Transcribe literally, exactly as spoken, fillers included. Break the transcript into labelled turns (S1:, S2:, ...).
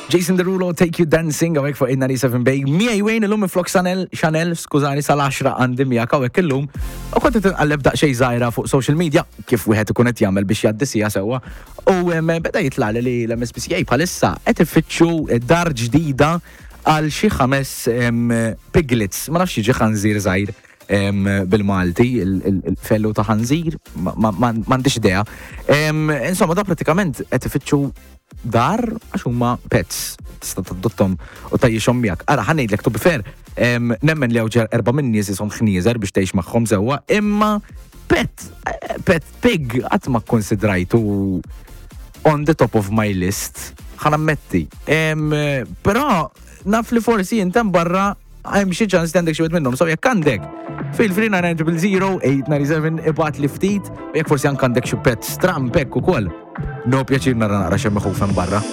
S1: Jason Derulo, Take You Dancing, għawek fuq ninety-seven Bay. Miej wejn l-lum flok Chanel, skużani, sal-10 għandi miegħek għawek l-lum. U konti t-għalleb daqxej zaħira fuq social media, kif wieħed ikun qed jagħmel biex jaddisija sewwa. U beda jitlali li l-M S P C A bħalissa qed ifittxu dar ġdida għal xi ħames piglets. Ma nafx jiġi ħanżir żgħir bil-Malti, il-fellu ta' ħanżir, m'għandix idea. Insomma, da pratikament qed ifittxu dar għax huma pets tista' taddottom u tajjixhom miegħek. Ara ħanejdlek to be fair, nemmen li hawn erba' minn nies ishom ħnieżer biex tgħix magħhom sewwa, imma pet, pet pig qatt ma kkonsidrajtu on the top of my list. Ħanammetti. Però naf li forsi intem barra hemm xi ċans li għandek xi wieħed minnhom, so jekk għandek fil-free nine zero zero eight nine seven ibgħat li ftit, jekk forsi anke għandek xi pet strampek ukoll. No pjaċir nara naqra xemm iħufem barra.